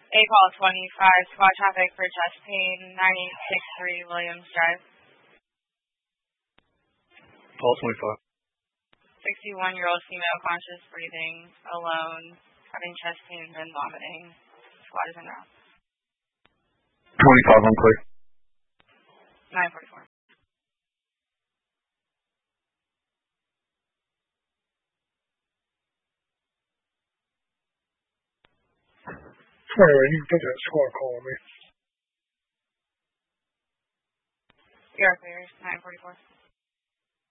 A-Call 25, squad traffic for chest pain, 9863 Williams Drive. Call 25. 61-year-old female, conscious, breathing, alone, having chest pains and vomiting. Squad is en route. 25 unclear. 944. Alright, you can put that squad call on me. You're clear, 944.